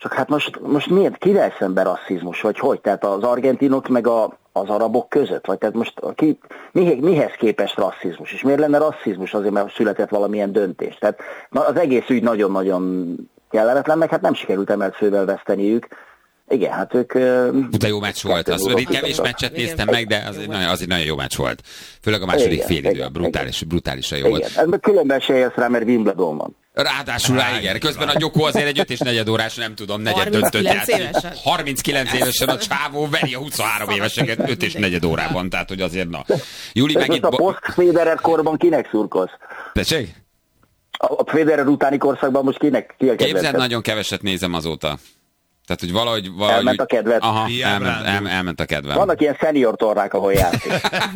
Csak hát most miért, kivel szemben rasszizmus, vagy hogy? Tehát az argentinok meg az arabok között? Vagy tehát most mihez képest rasszizmus? És miért lenne rasszizmus azért, mert született valamilyen döntés? Tehát az egész ügy nagyon-nagyon kellemetlen, meg hát nem sikerült emelt fővel veszteniük. Igen, hát ők... De jó meccs volt. Azt kevés meccset néztem meg, de azért nagyon jó meccs volt. Főleg a második félidő, brutálisan jó volt. Igen, különben se élsz rá, mert Wimbledon van. Ráadásul igen. Közben a Gyokó azért egy 5 és 4 órás, nem tudom, negyed döntött. 39 évesen a csávó veri a 23 éveseket 5 és 4 órában, tehát hogy azért na. Júli megint... A post-Federer korban kinek szurkolsz? Tessék? A Federer utáni korszakban most ki a kedvenced? Képzeld, nagyon keveset nézem azóta. Tehát, hogy valahogy elment a kedved? Aha, elment a kedvem. Vannak ilyen senior tornák, ahol játszik.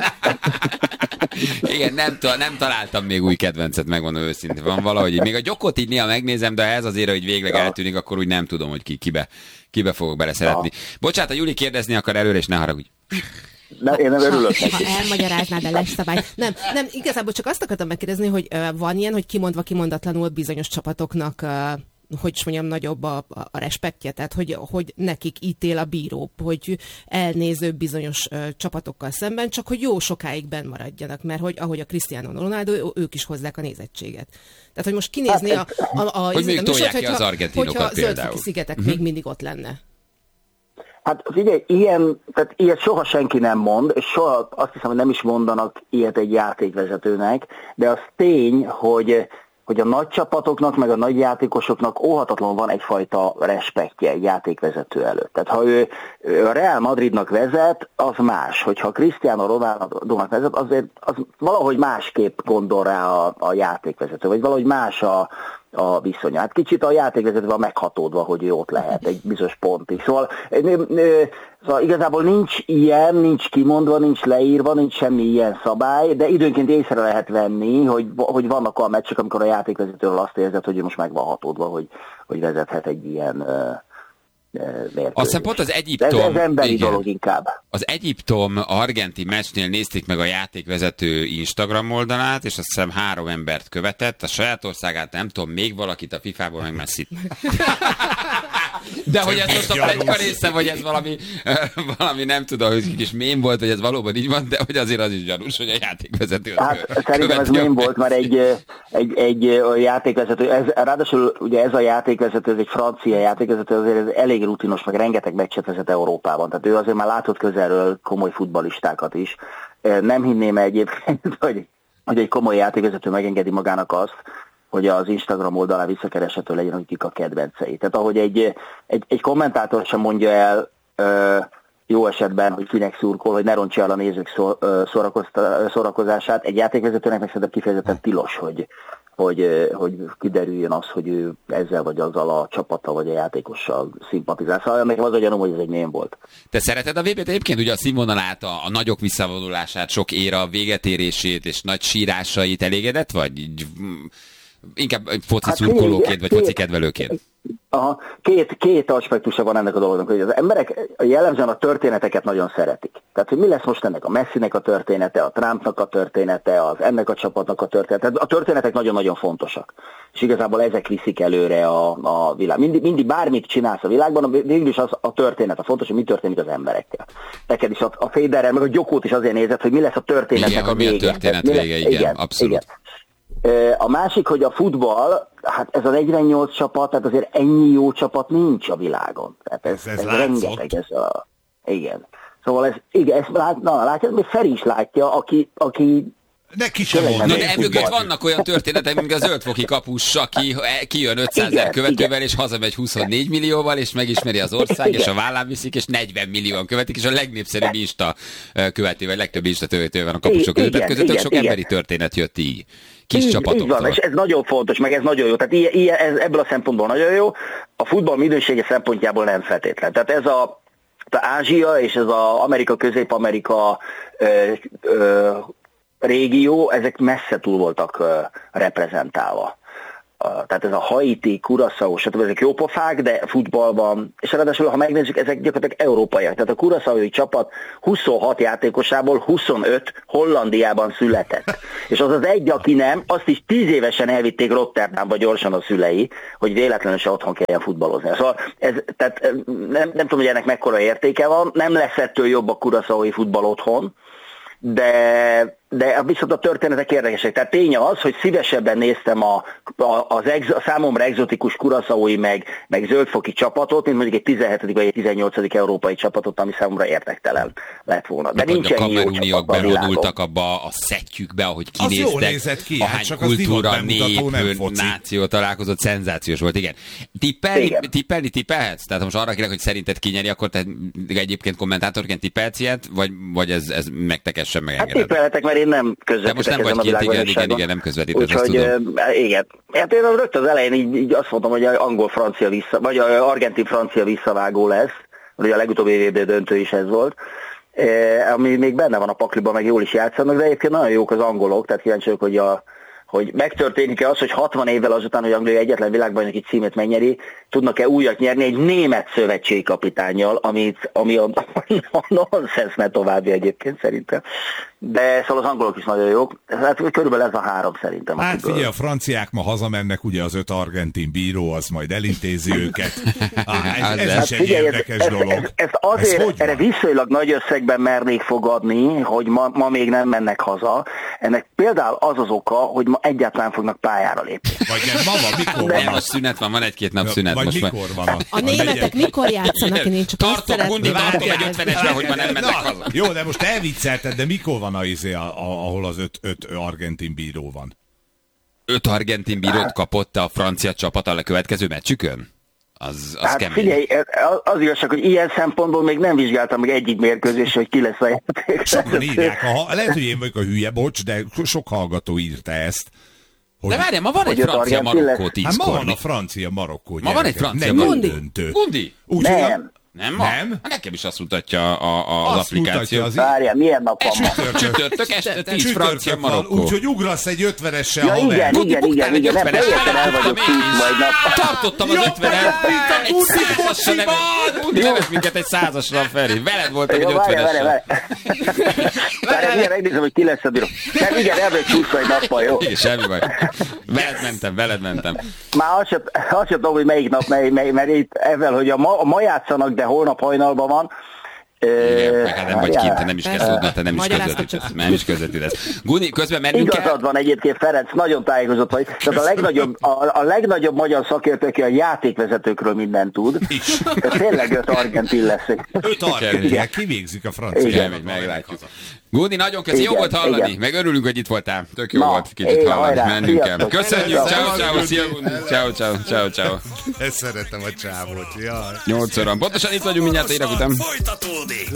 Igen, nem találtam még új kedvencet, megmondom őszintén. Van valahogy, még a Gyokot így néha megnézem, de ez azért, hogy végleg eltűnik, akkor úgy nem tudom, hogy kibe fogok beleszeretni. Bocsánat, a Júli kérdezni akar előre, és ne haragudj. Én nem örülök neki. Ha elmagyaráznád a lesz-szabály. Nem, igazából csak azt akartam megkérdezni, hogy van ilyen, hogy kimondva kimondatlanul bizonyos csapatoknak hogy is mondjam, nagyobb a respektje, tehát hogy nekik ítél a bíró, hogy elnéző bizonyos csapatokkal szemben, csak hogy jó sokáig benn maradjanak, mert hogy ahogy a Cristiano Ronaldo, ők is hozzák a nézettséget. Tehát, hogy most kinézni hogy még tolják ki az argentinokat például. Zöldfoki szigetek még mindig ott lenne. Hát figyelj, ilyet soha senki nem mond, és soha azt hiszem, hogy nem is mondanak ilyet egy játékvezetőnek, de az tény, hogy a nagy csapatoknak, meg a nagy játékosoknak óhatatlanul van egyfajta respektje egy játékvezető előtt. Tehát ha ő a Real Madridnak vezet, az más. Hogyha Cristiano Ronaldo-nak vezet, azért az valahogy másképp gondol rá a játékvezető, vagy valahogy más a viszonya. Hát kicsit a játékvezető van meghatódva, hogy ő ott lehet egy bizonyos pontig. Szóval igazából nincs kimondva, nincs leírva, nincs semmi ilyen szabály, de időnként észre lehet venni, hogy vannak olyan meccsek, amikor a játékvezetőről azt érzed, hogy ő most meg van hatódva, hogy vezethet egy ilyen mérkőzést. Aztán pont az Egyiptom... Ez emberi dolog inkább. Az Egyiptom-argenti meccsnél nézték meg a játékvezető Instagram oldalát, és azt hiszem 3 embert követett, a saját országát nem tudom, még valakit a FIFA-ból, meg Messit. De hogy ez most a pletyka része, vagy ez valami nem tudom, hogy kis mém volt, hogy ez valóban így van, de hogy azért az is gyanús, hogy a játékvezető... Hát szerintem ez mém volt, mert egy játékvezető, ráadásul ugye ez a játékvezető, ez egy francia játékvezető, azért elég rutinos, meg rengeteg meccset vezet Európában, tehát ő azért már látott közelről komoly futballistákat is. Nem hinném egyébként, hogy egy komoly játékvezető megengedi magának azt, hogy az Instagram oldalán visszakereshető legyen, hogy kik a kedvencei. Tehát ahogy egy kommentátor sem mondja el jó esetben, hogy kinek szurkol, hogy ne rontsa el a nézők szórakozását, egy játékvezetőnek meg szerintem kifejezetten tilos, hogy kiderüljön az, hogy ő ezzel vagy azzal a csapattal vagy a játékossal szimpatizál. Szóval nekem az a gyanúm, hogy ez egy mém volt. Te szereted a VB-t egyébként, ugye a színvonalát, a nagyok visszavonulását, sok éra végetérését és nagy sírásait, elégedett vagy? Inkább foci szurkolóként, vagy foci kedvelőként? Aha, két aspektusa van ennek a dolognak, hogy az emberek jellemzően a történeteket nagyon szeretik. Tehát, hogy mi lesz most ennek a Messinek a története, a Trumpnak a története, ennek a csapatnak a története. A történetek nagyon-nagyon fontosak. És igazából ezek viszik előre a világ. Mindig bármit csinálsz a világban, végül is az a történet a fontos, hogy mi történik az emberekkel. Neked is a Federer, meg a Gyokót is azért nézett, hogy mi lesz a történetnek a vége. Igen, mi a történet vége, igen, abszolút. Igen. A másik, hogy a futball, hát ez a 48 csapat, tehát azért ennyi jó csapat nincs a világon. Tehát ez rengeteg, igen. Szóval ezt látja, még Feri is látja, aki neki sem mondom. De emögött vannak olyan történetek, mint a zöldfoki kapus, aki kijön 500 000 követővel, és hazamegy 24 millióval, és megismeri az ország, és a vállán viszik, és 40 millióan követik, és a legnépszerűbb Insta követő, vagy legtöbb Insta követő van a kapusok között. Közöttök sok emberi történet jött így. Kis csapatoktól. Így van, és ez nagyon fontos, meg ez nagyon jó. Tehát ez ebből a szempontból nagyon jó. A futball minősége szempontjából nem feltétlen. Tehát ez a Ázsia és ez az Amerika, Közép-Amerika régió, ezek messze túl voltak reprezentálva. tehát ez a Haiti, Curaçao, stb. Ezek jó pofák, de futballban, és ráadásul, ha megnézzük, ezek gyakorlatilag európaiak. Tehát a Curaçaoi csapat 26 játékosából 25 Hollandiában született. És az egy, aki nem, azt is 10 évesen elvitték Rotterdamba gyorsan a szülei, hogy véletlenül se otthon kelljen futballozni. Szóval tehát nem tudom, hogy ennek mekkora értéke van, nem lesz ettől jobb a Curaçaoi futball otthon, de viszont a történetek érdekesek. Tehát tény az, hogy szívesebben néztem a számomra egzotikus Curaçaoi meg zöldfoki csapatot, mint mondjuk egy 17. vagy egy 18. európai csapatot, ami számomra érdektelen lett volna. De nincsen jó csapat a világon. Bevonultak abba a szettyükbe, ahogy kinéztek. Az jól nézett ki, ahány csak kultúra, nép, náció találkozott, szenzációs volt, igen. Tippelhetsz? Tehát most arra kérek, hogy szerinted kinyeri, akkor te egyébként kommentátorként tippelhetsz ilyet, vagy ez megtekessen, megengeded? Hát tippelhetek, mert én nem közvetítek ezen a világbajnokságon. Igen, nem közvetítesz, azt tudom. Igen. Hát én rögtön az elején így azt mondtam, hogy angol-francia vagy argentin-francia visszavágó lesz, ugye a legutóbbi VB döntő is ez volt, ami még benne van a pakliban, meg jól is játszanak, de egyébként nagyon jók az angolok, tehát kíváncsi vagyok, hogy megtörténik-e az, hogy 60 évvel azután, hogy Anglia egyetlen világbajnoki címet megnyeri, tudnak-e újat nyerni egy német szövetségi kapitánnyal, ami a nonsens további egyébként szerintem. De szóval az angolok is nagyon jók. Hát körülbelül ez a 3 szerintem. Hát figyelj, a franciák ma hazamennek, ugye az 5 argentin bíró, az majd elintézi őket. Ez is egy érdekes dolog. Ezt azért erre viszonylag nagy összegben mernék fogadni, hogy ma még nem mennek haza. Ennek például az oka, hogy ma egyáltalán fognak pályára lépni. Vagy nem, mikor van? Nem, most szünet van egy-két nap szünet. Vagy most mikor van? A németek mikor játszanak? Én csak tartom egy 50-esben, hogy ma nem mennek haza. Jó, de most elviccelted, de mikor van ahol az 5 argentin bíró van? 5 argentin bírót kapott a francia csapat a következő meccsükön? Az hát kemény. Figyelj, az igazság, hogy ilyen szempontból még nem vizsgáltam meg egyik mérkőzés, hogy ki lesz a játék. Sokan írják, lehet, hogy én vagyok a hülye, bocs, de sok hallgató írta ezt. Hogy... De várjál, ma van egy francia-marokkó 10-kor. Hát ma van a francia-marokkó. Ma van egy francia-marokkó. Gundi. Nem. Nem ma? Nem? Nekem is azt mutatja az applikáció. Várjál, milyen nap van? Csütörtök este 10 francia Marokkó. Úgyhogy ugrasz egy 50-essel, ja, haver. Igen, nem teljesen el vagyok tíz majd nap. Tartottam az 50-et. Egy 100-asra nevet minket egy 100-asra, Feri. Veled voltam egy 50-essel. Várjál, milyen megnézem, hogy ki lesz a bíró. Nem, igen, el vagyok csúszva egy nappal, jó? Igen, semmi baj. Veled mentem. Már azt sem tudom, hogy melyik nap, mert itt ezzel, hogy ma játszanak, de holnap hajnalban van. Igen, hát nem vagy kint, te nem is kell tudnod, te nem is közvetítesz. Guni, közben mennünk kell. Igazad van egyébként, Ferenc, nagyon tájékozott vagy. Tehát a legnagyobb magyar szakértő, aki a játékvezetőkről mindent tud. Tényleg 5 argentin lesz. 5 argentin, kivégzik a francia. Meglátjuk. Guni, nagyon köszi, jó volt hallani, meg örülünk, hogy itt voltál. Tök jó volt kicsit hallani, mennünk kell. Köszönjük, ciao, szia Guni, ciao. Ezt szeretem a csávot, jaj. 8 óra. Pontosan itt vagyunk mindjárt érek után. Folytatódik.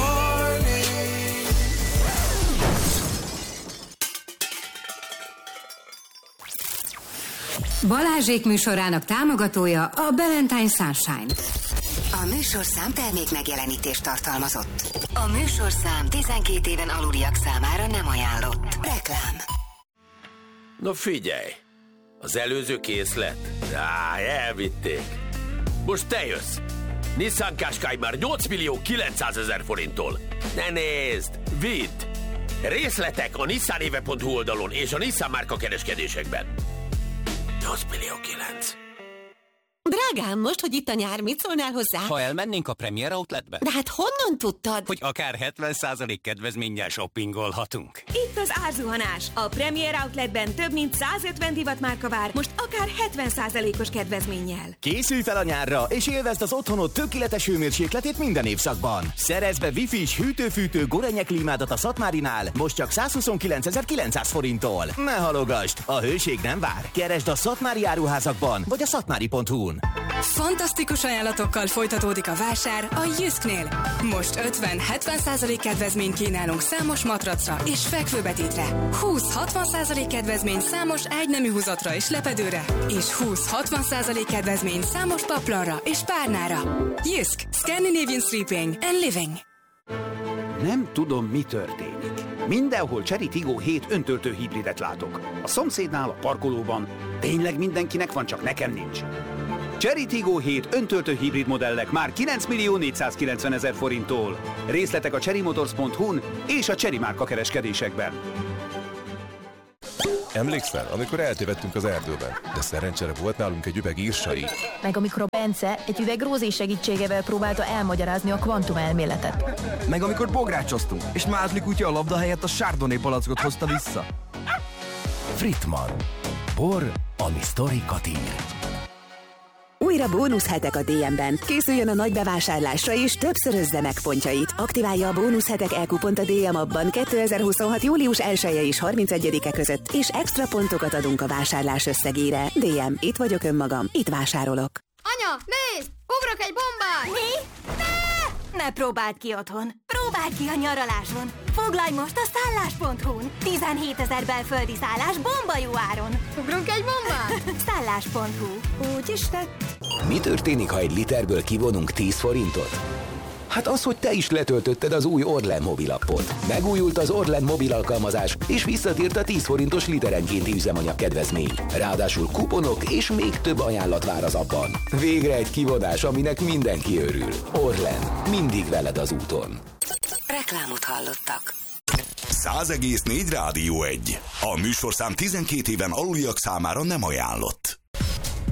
Balázsék műsorának támogatója a Valentine Sunshine. A műsorszám termék megjelenítést tartalmazott. A műsorszám 12 éven aluliak számára nem ajánlott. Reklám. Na figyelj, az előző készlet? Elvitték. Most te jössz. Nissan Qashqai már 8.900.000 forinttól. Ne nézd, vidd! Részletek a nissanéve.hu oldalon és a Nissan márka kereskedésekben. 8.900.000. Drágám, most, hogy itt a nyár, mit szólnál hozzá? Ha elmennénk a Premier Outletbe? De hát honnan tudtad? Hogy akár 70% kedvezménnyel shoppingolhatunk. Itt az árzuhanás. A Premier Outletben több mint 150 divatmárka vár, most akár 70%-os kedvezménnyel. Készülj fel a nyárra, és élvezd az otthonod tökéletes hőmérsékletét minden évszakban. Szerezd be Wi-Fi-s hűtő-fűtő Gorenje klímádat a Szatmárinál, most csak 129.900 forinttól. Ne halogasd, a hőség nem vár. Keresd a Szatmári áruházakban, vagy a szatmári.hu-n. Fantasztikus ajánlatokkal folytatódik a vásár a Jysknél. Most 50-70% kedvezményt kínálunk számos matracra és fekvőbetétre. 20-60% kedvezmény számos ágynemű húzatra és lepedőre. És 20-60% kedvezmény számos paplanra és párnára. Jysk, Scandinavian Sleeping and Living. Nem tudom, mi történik. Mindenhol Chery Tiggo 7 öntöltő hibridet látok. A szomszédnál, a parkolóban, Tényleg mindenkinek van, csak nekem nincs. Chery Tiggo 7 öntöltő hibrid modellek már 9.490.000 forinttól. Részletek a cherrymotors.hu-n és a Chery márka kereskedésekben. Emlékszel, amikor eltévedtünk az erdőben, de szerencsére volt nálunk egy üveg írsai. Meg amikor a Bence egy üveg Rózé segítségével próbálta elmagyarázni a kvantumelméletet. Meg amikor bográcsoztunk, és Mázli kutya a labda helyett a Chardonnay palackot hozta vissza. Fritman. Bor, ami sztorikat ír. Újra bónuszhetek a DM-ben. Készüljön a nagy bevásárlásra és többszörözze meg pontjait. Aktiválja a bónuszhetek e-kupont a DM appban 2026. július 1-e és 31-e között, és extra pontokat adunk a vásárlás összegére. DM, itt vagyok önmagam, itt vásárolok. Anya, nézd! Ugrok egy bombát! Mi? Ne próbáld ki otthon. Próbáld ki a nyaraláson. Foglalj most a szállás.hu-n. 17 000 belföldi szállás bomba jó áron. Ugrunk egy bombát? Szállás.hu. Úgy is tett. Mi történik, ha egy literből kivonunk 10 forintot? Hát az, hogy te is letöltötted az új Orlen mobilappot. Megújult az Orlen mobil alkalmazás, és visszatért a 10 forintos literenkénti üzemanyag kedvezmény. Ráadásul kuponok és még több ajánlat vár az appban. Végre egy kivonás, aminek mindenki örül. Orlen, mindig veled az úton. Reklámot hallottak. 100,4 Rádió 1. A műsorszám 12 éven aluliak számára nem ajánlott.